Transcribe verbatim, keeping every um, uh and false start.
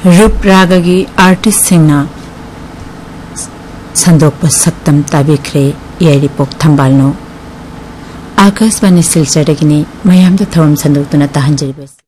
रूप रागगी आर्टिस्ट सिंगना संदोक सक्तम ताबिख्रे येरिपोक थंबालनो आकाशवाणी सिलचरगिनी मयामदा थवम संदोक्तुना ताहंजरिबस।